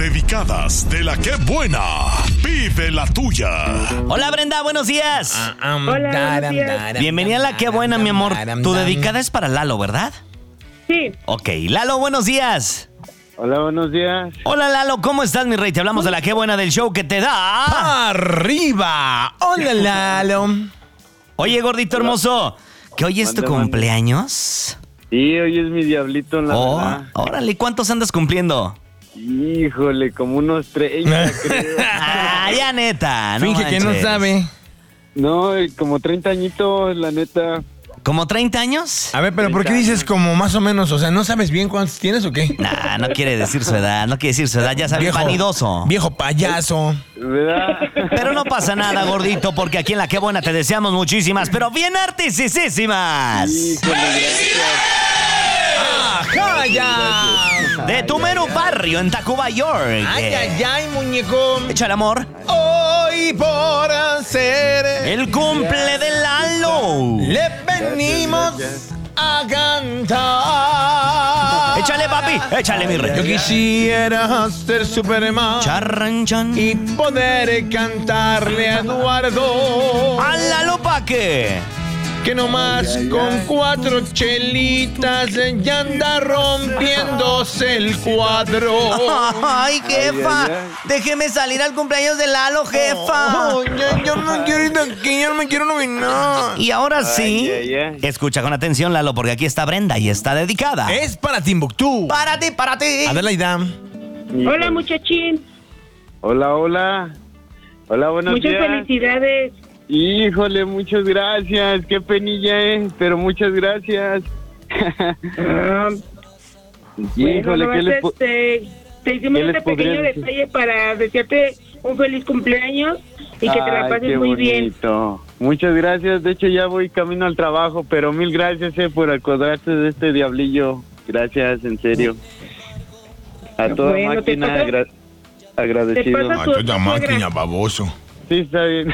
dedicadas de la que buena. Vive la tuya. Hola Brenda, buenos días. Hola, buenos días. Bienvenida a la que buena, mi amor. Tu dedicada es para Lalo, ¿verdad? Sí. Ok, Lalo, buenos días. Hola, buenos días. Hola Lalo, ¿cómo estás, mi rey? Te hablamos de la que buena del show que te da. ¡Arriba! Hola, Lalo. Oye, gordito hermoso, ¿que hoy es tu Mande. cumpleaños? Sí, hoy es mi diablito, la verdad. Órale, ¿cuántos andas cumpliendo? Híjole, como unos 30, creo. Ah, ya neta, no Finge que no manches. sabe. No, como 30 añitos, la neta. ¿Como 30 años? A ver, pero ¿por qué dices como más o menos? O sea, ¿no sabes bien cuántos tienes o qué? Nah, no quiere decir su edad, ya sabes, vanidoso. Viejo payaso. ¿Verdad? Pero no pasa nada, gordito, porque aquí en la que buena te deseamos muchísimas, pero bien artisísimas. Híjole, gracias. ¡Ajá, ya! De tu mero barrio en Tacuba, York. ¡Ay, ay, ay, muñeco! Echa el amor. Hoy por hacer El cumple de Lalo. le venimos Gracias. a cantar. Échale, papi, échale, mi Yo rey. quisiera ser Superman Charranchan. y poder cantarle a Eduardo A Lalo Paque. que nomás con 4 chelitas ya anda rompiéndose el cuadro. Ay, jefa. Ay, ay, ay. Déjeme salir al cumpleaños de Lalo, jefa. Oh, yo no quiero ir de aquí, yo no me quiero nominar. Y ahora sí, Ay, ay, ay. escucha con atención, Lalo, porque aquí está Brenda y está dedicada. Es para Timbuktu. Para ti, para ti. Adelaida. Híjole. Hola, muchachín. Hola, hola. Hola, buenos Muchas días. felicidades. Híjole, muchas gracias. Qué penilla pero muchas gracias. Híjole, bueno, ¿qué le nomás, te hicimos qué les este pequeño podría decir? detalle para desearte un feliz cumpleaños y que te la Ay, pases qué muy bien. bonito. Muchas gracias. De hecho, ya voy camino al trabajo, pero mil gracias por acordarte de este diablillo. Gracias, en serio. A toda Bueno, te máquina, pasa- agradecido. te pasa- Ay, toda máquina, baboso. Sí, está bien.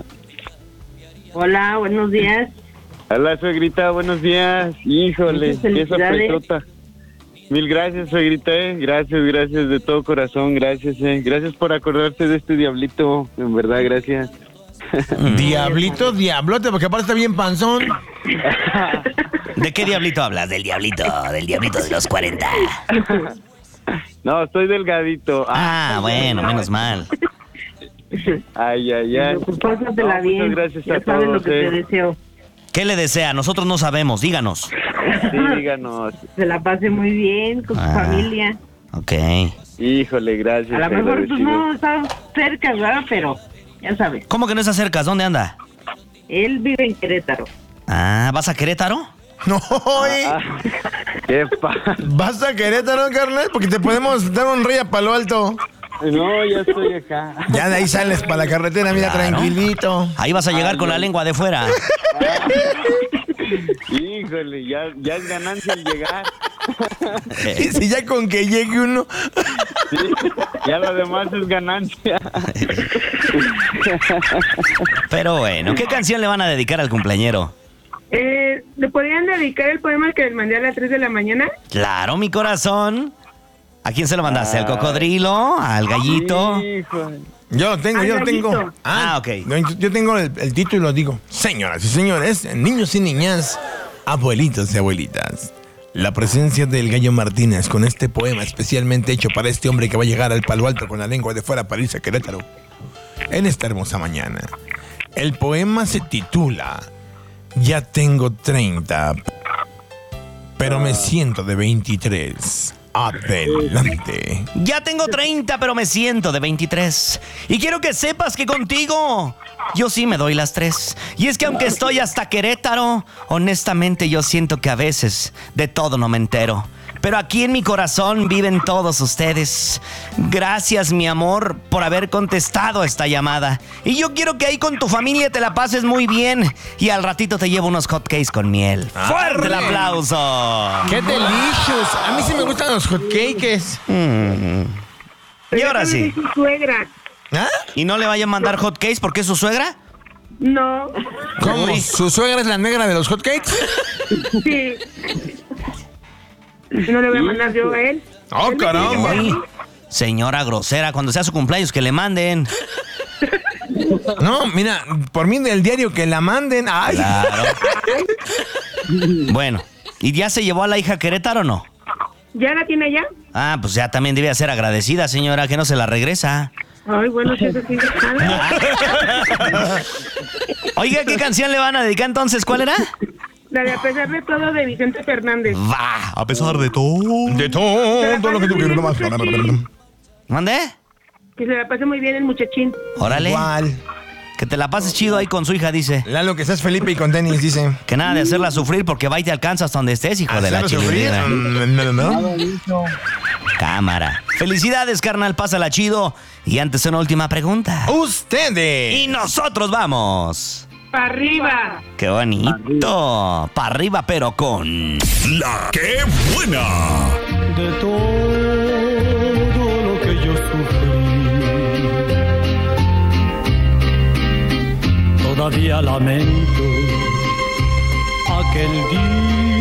Hola, buenos días. Hola, suegrita, buenos días. Híjole, Muchas qué felicidades. sorpresota. Mil gracias, suegrita, Gracias de todo corazón, gracias, Gracias por acordarte de este diablito, en verdad, gracias. Diablito, diablote, porque aparte está bien panzón. ¿De qué diablito hablas? Del diablito de los 40. No, estoy delgadito. Ah, bueno, menos mal. Ay, ay, ay. Pues pásatela No, bien. muchas gracias Ya a sabes todos, lo que te deseo. ¿Qué le desea? Nosotros no sabemos, díganos. Sí, díganos. Se la pase muy bien con tu Ah. familia. Ok. Híjole, gracias. A lo mejor pues agradecido. no está cerca, ¿verdad? Pero ya sabes. ¿Cómo que no se acercas? ¿Dónde anda? Él vive en Querétaro. Ah, ¿vas a Querétaro? No, Ah, qué pasa. ¿vas a Querétaro, carnal? Porque te podemos dar un rey a Palo Alto. No, ya estoy acá. Ya de ahí sales para la carretera, mira, Claro. tranquilito. Ahí vas a llegar con la lengua de fuera. Híjole, ya es ganancia el llegar. Y si ya con que llegue uno. Sí, ya lo demás es ganancia. Pero bueno, ¿qué canción le van a dedicar al cumpleañero? ¿Le podrían dedicar el poema que les mandé a las 3 de la mañana? Claro, mi corazón. ¿A quién se lo mandaste? ¿Al cocodrilo? ¿Al gallito? Híjole. Yo lo tengo, Ay, yo lo tengo. gallito. Ok. Yo tengo el título, digo. Señoras y señores, niños y niñas, abuelitos y abuelitas. La presencia del Gallo Martínez con este poema especialmente hecho para este hombre que va a llegar al Palo Alto con la lengua de fuera para irse a Querétaro en esta hermosa mañana. El poema se titula Ya tengo 30, pero me siento de 23. Adelante. Ya tengo 30, pero me siento de 23. Y quiero que sepas que contigo yo sí me doy las 3. Y es que aunque estoy hasta Querétaro, honestamente yo siento que a veces de todo no me entero. Pero aquí en mi corazón viven todos ustedes. Gracias, mi amor, por haber contestado esta llamada. Y yo quiero que ahí con tu familia te la pases muy bien. Y al ratito te llevo unos hotcakes con miel. ¡Fuerte el aplauso! ¡Qué delicious! A mí sí me gustan los hotcakes. Y ahora sí. Es su suegra. ¿Ah? ¿Y no le vayan a mandar hotcakes porque es su suegra? No. ¿Cómo? Uy. ¿Su suegra es la negra de los hotcakes? Sí. ¿No le voy a mandar yo a él? ¡Oh, caramba! Uy. Señora grosera, cuando sea su cumpleaños que le manden. No, mira, por mí del diario que la manden. Ay. Claro. Bueno, ¿y ya se llevó a la hija a Querétaro o no? ¿Ya la tiene allá? Ah, pues ya también debía ser agradecida, señora, que no se la regresa. Ay, bueno, si eso sí. Oiga, ¿qué canción le van a dedicar entonces? ¿Cuál era? La de A pesar de todo de Vicente Fernández. Va. A pesar de todo. De todo lo que tú quieres, nomás. ¿Mande? Que se la pase muy bien el muchachín. Órale. Igual. Que te la pases chido ahí con su hija, dice. Lalo, que seas Felipe y con tenis, dice. Que nada de hacerla sufrir porque va y te alcanza hasta donde estés, hijo de la ¿Hacerlo sufrir? chilindrina. No. Cámara. Felicidades, carnal, pásala chido. Y antes una última pregunta. Ustedes. Y nosotros vamos. ¡Para arriba! ¡Qué bonito! Para arriba, pero con... La que buena. De todo lo que yo sufrí, todavía lamento aquel día